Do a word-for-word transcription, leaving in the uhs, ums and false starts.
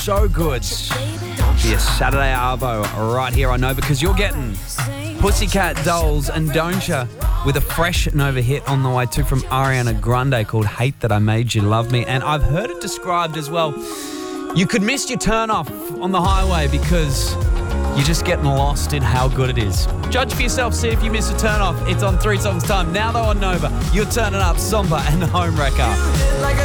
so good. For your Saturday Arvo right here on Nova, because you're getting Pussycat Dolls and Don'tcha with a fresh Nova hit on the way too from Ariana Grande called Hate That I Made You Love Me. And I've heard it described as well. You could miss your turn off on the highway because you're just getting lost in how good it is. Judge for yourself, see if you miss a turn off. It's on Three Songs Time. Now though on Nova, you're turning up Somber and Homewrecker.